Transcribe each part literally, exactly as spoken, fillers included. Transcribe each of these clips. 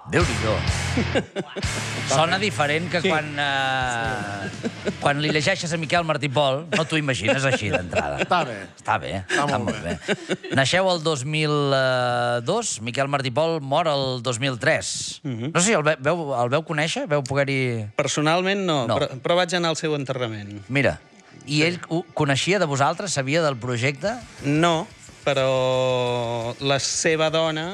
Déu-n'hi-do. Sona diferent que quan, uh, quan li llegeixes a Miquel Martí Pol, no t'ho imagines així d'entrada. Està bé. Està bé, Està està molt molt bé. Naixeu el dos mil dos, Miquel Martí Pol mor el dos mil tres. No sé si el ve- veu, el veu conèixer? Veu poder-hi... Personalment no, No. Però, però vaig anar al seu enterrament. Mira, i ell ho coneixia de vosaltres? Sabia del projecte? No, però la seva dona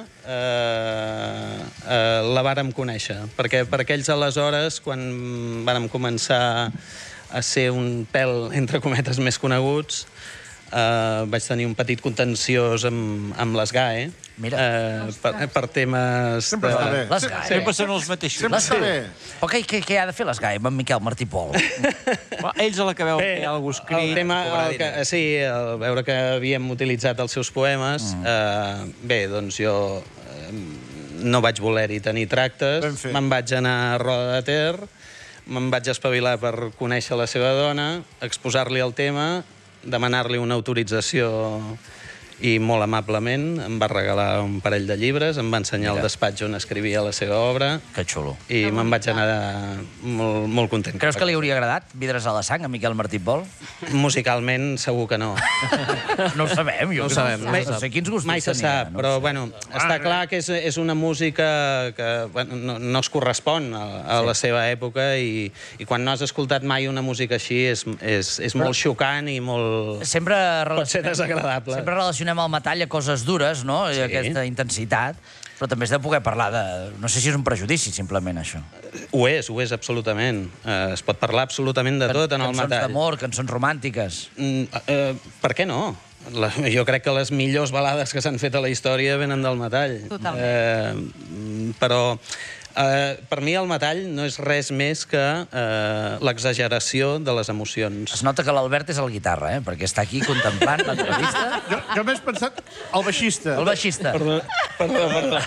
eh, eh, la vàrem conèixer, perquè per aquells aleshores, quan vàrem començar a ser un pèl, entre cometes, més coneguts, eh, vaig tenir un petit contenciós amb, amb les G A E, Mira. eh, per, per temes... Sempre està bé. Les G A E. Sempre són els mateixos. Sempre està bé. Però què, què, què ha de fer les G A E amb en Miquel Martí Pol? Va, ells a la que veuen que hi ha algú escrit... El tema, el que, sí, el veure que havíem utilitzat els seus poemes, mm. eh, bé, doncs jo eh, no vaig voler-hi tenir tractes, Ben fet. me'n vaig anar a Roda de Ter, me'n vaig espavilar per conèixer la seva dona, exposar-li el tema, demanar-li una autorització i molt amablement em va regalar un parell de llibres, em va ensenyar Mira. el despatx on escrivia la seva obra Que xulo. i me'n vaig anar molt, molt content. Creus que li hauria agradat Vidres a la sang a Miquel Martí Pol? Musicalment segur que no. No ho sabem, jo No ho que sabem. No, no sé quins gustos Mai se tenia, sap, no ho però sé. bueno, està clar que és, és una música que bueno, no, no es correspon a, a la seva època i, i quan no has escoltat mai una música així és, és, és molt xocant i molt... Sempre Pot ser relacionem, desagradable. sempre relacionem el metall a coses dures, no? I Sí. aquesta intensitat, però també es deu poder parlar de... No sé si és un prejudici, simplement, això. Ho és, ho és absolutament. Eh, es pot parlar absolutament de tot en el Cançons metall. d'amor, cançons romàntiques. Mm, eh, per què no? La, jo crec que les millors balades que s'han fet a la història venen del metall. Totalment. Eh, però eh, per mi el metall no és res més que eh, l'exageració de les emocions. Es nota que l'Albert és el guitarra, eh? Perquè està aquí contemplant l'entrevista. Jo, jo m'he pensat el baixista. El baixista. Perdó, perdó, perdó.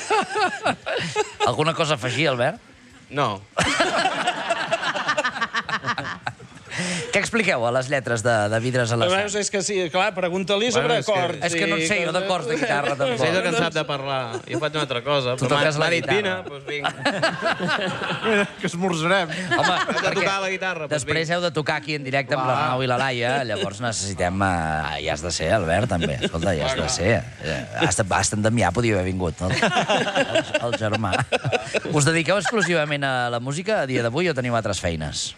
Alguna cosa a afegir, Albert? No. Què expliqueu a les lletres de, de Vidres a la Veus, sang? és que sí, clar, pregunta-li sobre Bueno, és que- acords. És que no en sé jo d'acords de guitarra, Sé tampoc. jo que en sap de parlar. Jo faig una altra cosa. Tu Però m'ha- toques la m'ha dit, guitarra. vine, doncs vinc. Mira, que esmorzarem. Home, Has de tocar la guitarra, doncs després vinc. heu de tocar aquí en directe amb l'Arnau i la Laia, llavors necessitem... Uh, hi has de ser, Albert, també. Escolta, hi has de ser. Eh, Hasta, hasta en Damià podia haver vingut, el, el, el germà. Us dediqueu exclusivament a la música a dia d'avui o teniu altres feines?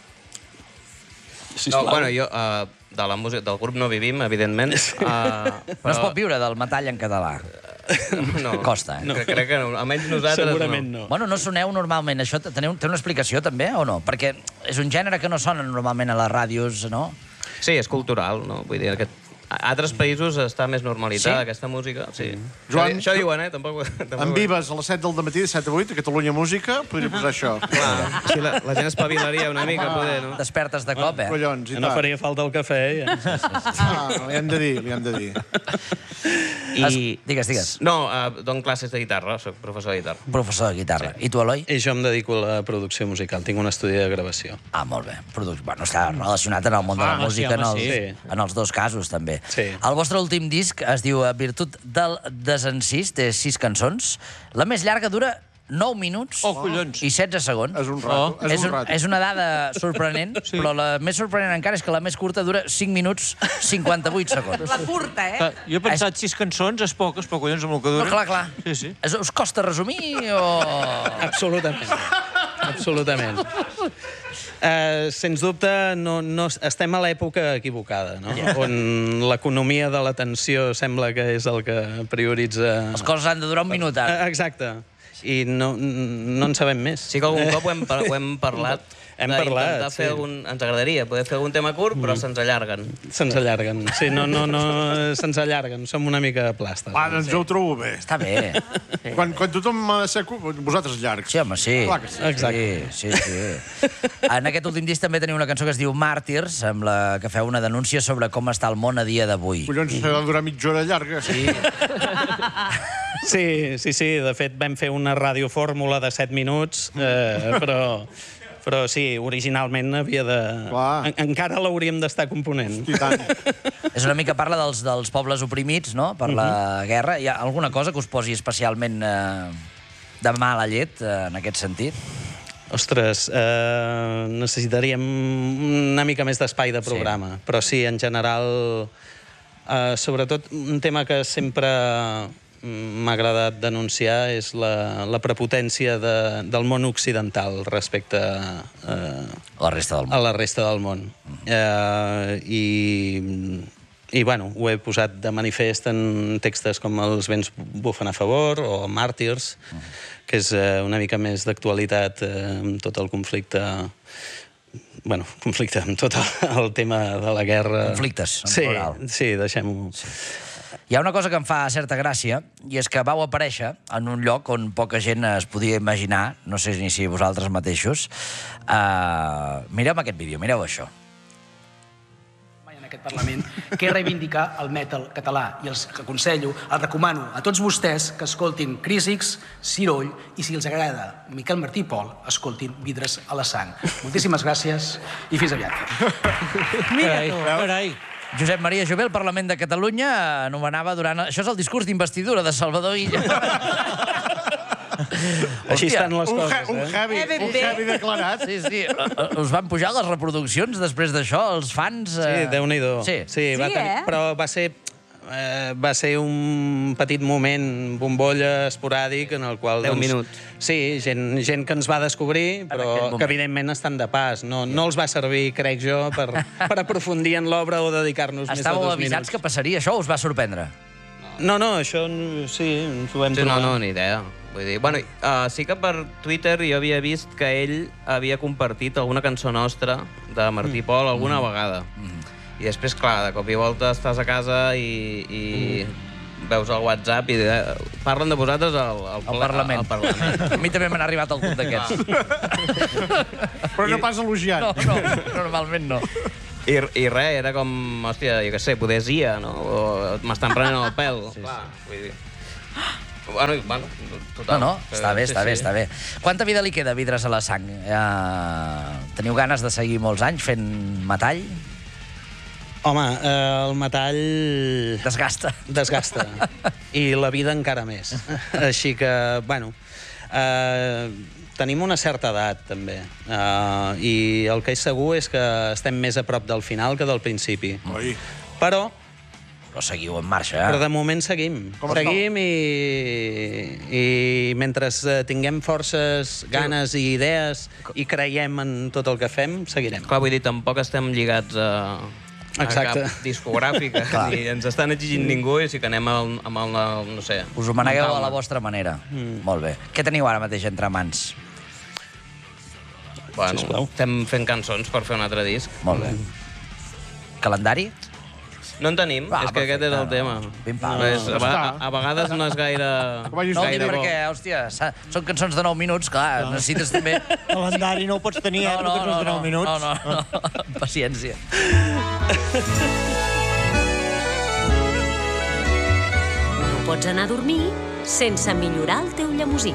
No, bueno, jo uh, de la música, del grup no vivim, evidentment. Uh, No es pot viure del metall en català. No. Costa, eh? No. Que crec que no. Almenys nosaltres Segurament no. no. Bueno, no soneu normalment. Això teniu, té una explicació, també, o no? Perquè és un gènere que no sona normalment a les ràdios, no? Sí, és cultural, no? Vull dir, aquest... A altres països està més normalitzada, Sí? aquesta música. Sí. Joan, això, això diuen, eh? Tampoc, tampoc... En Vives, a les set del matí, de set a vuit, a Catalunya Música, podria posar això. Clar, així la, la gent espavilaria una mica, poder, no? Despertes de cop, eh? Collons, i No tant. faria falta el cafè, ja. Ah, li han de dir, li han de dir. I... Digues, digues. No, uh, dono classes de guitarra, soc professor de guitarra. Professor de guitarra. I tu, Eloi? I jo em dedico a la producció musical. Tinc un estudi de gravació. Ah, molt bé. Produ... Bueno, està relacionat en el món de la Ah, sí, música home, en, els, sí. en els dos casos, també. Sí. El vostre últim disc es diu Virtut del Desencís, té sis cançons. La més llarga dura nou minuts Oh, collons. i setze segons. És un rato, Oh. és és, un un, rato. és una dada sorprenent, sí. Però la més sorprenent encara és que la més curta dura cinc minuts cinquanta-vuit segons. La curta, eh? Ah, Jo he pensat sis cançons, és poques, però collons amb el que No, dura. clar, clar. Sí, sí. Es, us costa resumir o...? Absolutament. Absolutament. Uh, sens dubte, no, no, estem a l'època equivocada, no? On l'economia de l'atenció sembla que és el que prioritza... Les coses han de durar un minut, Eh, ara. Exacte. I no, no en sabem més. Sí que algun cop ho hem, par- ho hem parlat. Hem d'intentar parlat, fer sí. algun... Ens agradaria poder fer algun tema curt, però se'ns allarguen. Se'ns allarguen. Sí, no, no, no, se'ns allarguen. Som una mica plastes. Va, doncs jo ho trobo bé. Està bé. Quan, quan tothom m'ha de ser... cu- Vosaltres llargs. Sí, home, sí. Clar que sí. Exacte. Sí, sí, sí. En aquest últim disc també teniu una cançó que es diu Màrtirs, amb la que feu una denúncia sobre com està el món a dia d'avui. Collons, s'ha de durar mitja hora llarga. Sí. Sí, sí, sí. De fet, vam fer una radiofórmula de set minuts, eh, però, però sí, originalment havia de... Clar. En, encara l'hauríem d'estar component. I tant. És una mica parla dels, dels pobles oprimits, no?, per la guerra. Hi ha alguna cosa que us posi especialment... Eh... de mala llet, en aquest sentit? Ostres, eh, necessitaríem una mica més d'espai de programa. Sí. Però sí, en general, eh, sobretot un tema que sempre m'ha agradat denunciar és la, la prepotència de, del món occidental respecte eh, a la resta del món. A la resta del món. Mm. Eh, i, I, bueno, ho he posat de manifest en textos com Els vents bufen a favor o Màrtirs, mm. que és eh, una mica més d'actualitat eh, amb tot el conflicte... Bueno, conflicte, amb tot el tema de la guerra... Conflictes, en sí, plural. Sí, deixem-ho... Sí. Hi ha una cosa que em fa certa gràcia, i és que vau aparèixer en un lloc on poca gent es podia imaginar, no sé ni si vosaltres mateixos. Uh, mireu aquest vídeo, mireu això. En aquest Parlament, que és reivindicar el metal català. I els aconsello, els recomano a tots vostès que escoltin Crísics, Ciroll, i si els agrada Miquel Martí i Pol, escoltin Vidres a la sang. Moltíssimes gràcies i fins aviat. Mira tu, carai. Josep Maria Jové, el Parlament de Catalunya, anomenava durant... Això és el discurs d'investidura de Salvador Illa. Així estan les coses, eh? Un heavy, un heavy declarat. Sí, sí. Us van pujar les reproduccions després d'això, els fans... Sí, Déu-n'hi-do. Sí, sí, va sí tenir... eh? Però va ser... Eh, va ser un petit moment, bombolla esporàdic, en el qual... Deu minuts. Sí, gent, gent que ens va descobrir, però que evidentment estan de pas. No, no els va servir, crec jo, per, per aprofundir en l'obra o dedicar-nos més de dos minuts. Estàveu avisats que passaria això o us va sorprendre? No, no, això sí, ens ho vam Sí, no, trobar. no, ni idea. Vull dir, bueno, uh, sí que per Twitter jo havia vist que ell havia compartit alguna cançó nostra de Martí Pol alguna mm. vegada. Mm. I després, clar, de cop i volta estàs a casa i, i mm. veus el WhatsApp i de, parlen de vosaltres al, al, al Parlament. Al Parlament. A mi també m'han arribat algun d'aquests. Però no pas elogiant. No, no, normalment no. I, I res, era com, hòstia, jo què sé, poesia, no? O m'estan prenent el pèl. Sí, clar, sí. Vull dir... Bueno, bueno, total. No, no, està bé, està sí, bé, sí. està bé. Quanta vida li queda a Vidres a la sang? Uh, teniu ganes de seguir molts anys fent metall? Home, eh, el metall... Desgasta. Desgasta. I la vida encara més. Així que, bueno... Eh, tenim una certa edat, també. Uh, I el que és segur és que estem més a prop del final que del principi. Oi. Però... Però seguiu en marxa, eh? Però de moment seguim. Com seguim i, i mentre tinguem forces, ganes i idees i creiem en tot el que fem, seguirem. Clar, vull dir, tampoc estem lligats a... Exacte. A cap discogràfica. Ni ens estan exigint ningú i sí que anem al, amb el, no sé... Us ho manegueu a la vostra manera. Mm. Molt bé. Què teniu ara mateix entre mans? Bueno, Sisplau. estem fent cançons per fer un altre disc. Molt bé. Calendari? No en tenim, Ah, és que aquest és el perfecte, tema. no. Pim, pam. No és, a, a, a vegades no és gaire... vagis No, gaire dic bo. perquè, hòstia, sa- són cançons de nou minuts, clar, necessites també... Calendari no ho pots tenir, eh? No, no, no, no, minuts. no, no, no, paciència. No pots anar a dormir sense millorar el teu llemosí.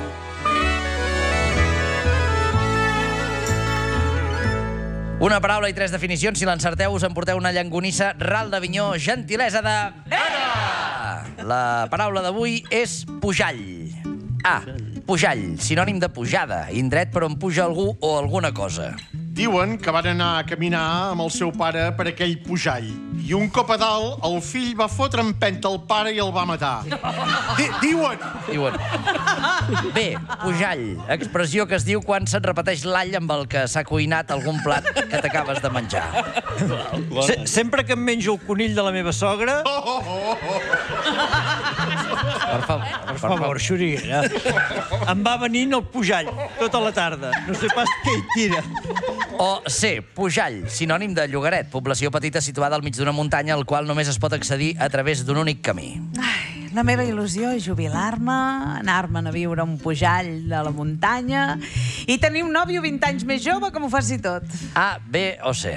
Una paraula i tres definicions. Si l'encerteu, us emporteu una llangonissa ral d'Avinyó, gentilesa de... Anna! La paraula d'avui és pujall. A. Pujall, sinònim de pujada, indret per on puja algú o alguna cosa. Diuen que van anar a caminar amb el seu pare per aquell pujall. I un cop a dalt, el fill va fotre empenta al pare i el va matar. Di diuen! Diuen. B. Pujall, expressió que es diu quan se't repeteix l'all amb el que s'ha cuinat algun plat que t'acabes de menjar. Se sempre que em menjo el conill de la meva sogra... Oh, oh, oh. Per favor, Per favor, Xuriguera. Em va venint el pujall tota la tarda. No sé pas què hi tira. O C. Pujall, sinònim de llogaret, població petita situada al mig d'una muntanya al qual només es pot accedir a través d'un únic camí. Ai, la meva il·lusió és jubilar-me, anar-me'n a viure a un pujall de la muntanya i tenir un nòvio vint anys més jove que m'ho faci tot. A, B o C?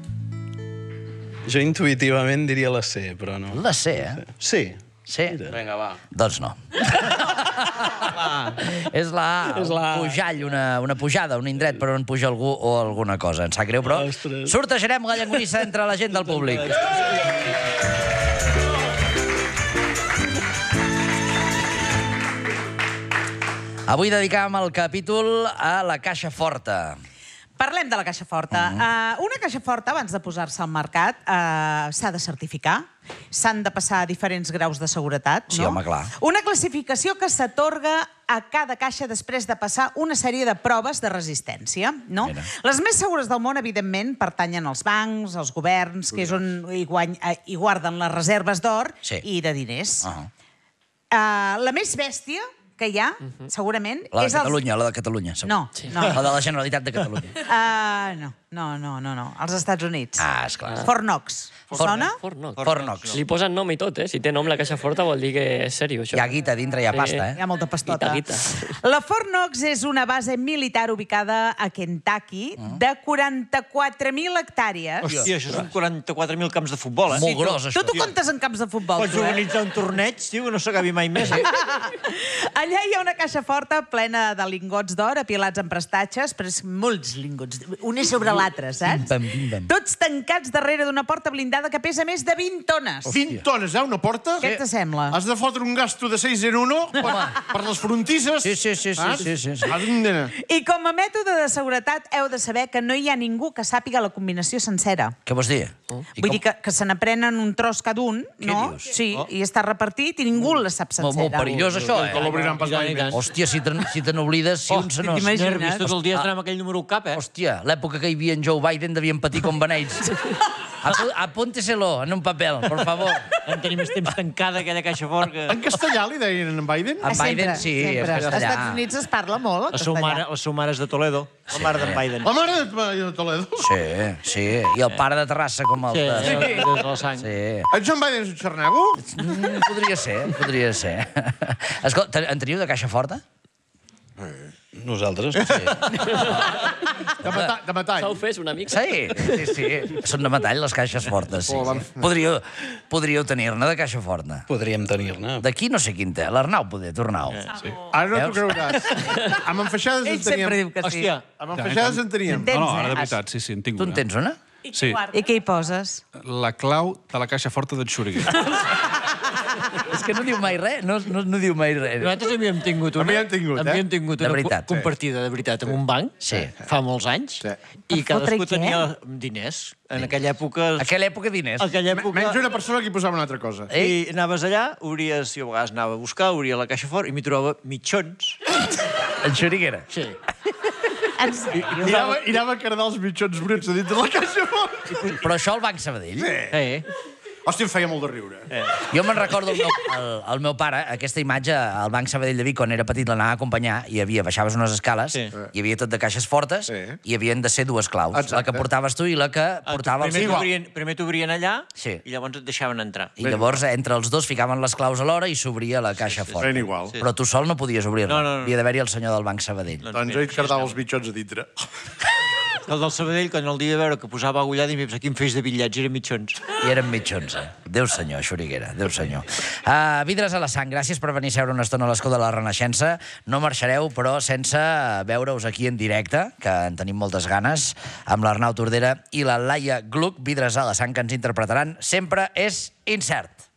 Jo intuïtivament diria la C, però no. La C, eh? Sí. Sí? Vinga, va. Doncs no. És la A, És la A. un pujall, una, una pujada, un indret per on puja algú o alguna cosa. Em sap greu, però Ostres. sortejarem la llangonissa entre la gent del públic. Avui dedicàvem el capítol a la caixa forta. Parlem de la caixa forta. Uh, una caixa forta, abans de posar-se al mercat, uh, s'ha de certificar, s'han de passar diferents graus de seguretat, Sí, no? home, clar. Una classificació que s'atorga a cada caixa després de passar una sèrie de proves de resistència, no? Mira. Les més segures del món, evidentment, pertanyen als bancs, als governs, que és on hi, guany, eh, hi guarden les reserves d'or Sí. i de diners. Uh -huh. uh, la més bèstia que hi ha, segurament, La de és els... Catalunya, la de Catalunya. segur. No, sí. no. La de la Generalitat de Catalunya. Uh, no, no, no, no, no. Als Estats Units. Ah, esclar. Fort Knox. Sona? Fort Knox. Fort Knox. Li posen nom i tot, eh? Si té nom la caixa forta vol dir que és sèrio, això. Hi ha guita dintre, hi ha pasta, Hi eh? ha molta pastota. Guita, La Fort Knox és una base militar ubicada a Kentucky de quaranta-quatre mil hectàrees. Hòstia, això són quaranta-quatre mil camps de futbol, eh? Molt gros, això. Tu t'ho comptes en camps de futbol, Pots tu, eh? organitzar un torneig, tio, que no s'acabi mai més. Eh? Allà hi ha una caixa forta plena de lingots d'or apilats en prestatges, però és molts lingots, un és sobre l'altre, saps? Bim-bam, bim-bam. Tots tancats darrere d'una porta blindada que pesa més de vint tones. vint tones, eh, una porta? Què te sembla? Has de fotre un gasto de seis en uno per, per les frontisses. Sí, sí, sí, sí, saps? sí, sí, sí. Has d'anar. I com a mètode de seguretat heu de saber que no hi ha ningú que sàpiga la combinació sencera. Què vols dir? I Vull com- dir que, que se n'aprenen un tros cada un, no? dius? Sí, i està repartit i ningú la sap Molt, sencera. molt perillós, això, No eh? l'obriran pas mai més. Hòstia, si te'n si te n'oblides, si un se no... t'imagines? Nervis, tots els dies d'anar amb aquell número al cap, eh? Hòstia, l'època que hi havia en Joe Biden devien patir com beneits. Apu- Apúnteselo en un paper, por favor. Vam tenir més temps tancada aquella caixa forta que... En castellà li deien en Biden? En Biden, sí, és sempre. Als castellà. Estats Units es parla molt, el La seu mare, castellà. la seu mare és de Toledo, la mare d'en Biden. La mare de de Toledo. Sí, sí. I el pare de Terrassa, com el... Sí, de... des de la sang. Sí. En John Biden és un xarnego? Mm, podria ser, podria ser. Escolta, en teniu de caixa forta? Nosaltres? De, mata de metall. S'ho fes, un amic. Sí, sí, sí. Són de metall, les caixes fortes, sí. sí. Podríeu, podríeu tenir-ne de caixa forta. Podríem tenir-ne. D'aquí no sé quin té. L'Arnau, poder, Tornau. Sí. Ara no Veus? t'ho creuràs. Amb enfaixades Ell en teníem. sempre diu que sí. Hòstia, Amb enfaixades en teníem. Tens, No, no, ara de eh? veritat, sí, sí, en tinc Tu en una. tens una? Sí, I què hi poses? la clau de la caixa forta d'en Xuriguer. És que no diu mai res, no, no, no diu mai res. nosaltres havíem tingut una... Havíem tingut, eh? Havíem tingut De una veritat. co- compartida, de veritat, amb un banc, Sí. fa molts anys, Sí. i Per fotre cadascú què? tenia diners. En aquella època... A aquella època diners. aquella època... Menys una persona que hi posava una altra cosa. Eh? I anaves allà, obries, jo a vegades anava a buscar, obria la caixa fort i m'hi trobava mitjons. En Xuriguera. Sí. En sèrio? I anava, i anava a cardar els mitjons bruts a dintre la caixa fort. Però això al Banc Sabadell? Eh. Hòstia, em feia molt de riure. eh. Jo me'n recordo el meu, el, el meu pare, aquesta imatge al Banc Sabadell de Vic, quan era petit, l'anava a acompanyar, i hi havia, baixaves unes escales, Sí. hi havia tot de caixes fortes, Sí. i hi havien de ser dues claus. Exacte. La que portaves tu i la que portava el Primer seu. t'obrien primer t'obrien allà Sí. i llavors et deixaven entrar. I llavors, entre els dos, ficaven les claus alhora i s'obria la caixa forta. Ben igual. Però tu sol no podies obrir-la. No, no, no. Havia d'haver-hi el senyor del Banc Sabadell. Doncs ell cardava els mitjons a dintre. El del Sabadell, quan el dia de veure que posava agullada, i em aquí em feix de bitllets, eren mitjons. I eren mitjons, eh? Déu senyor, Xuriguera, Déu senyor. Uh, Vidres a la sang, gràcies per venir a seure una estona a l'escó de la Renaixença. No marxareu, però sense veure-us aquí en directe, que en tenim moltes ganes, amb l'Arnau Tordera i la Laia Gluck. Vidres a la sang, que ens interpretaran Sempre és incert.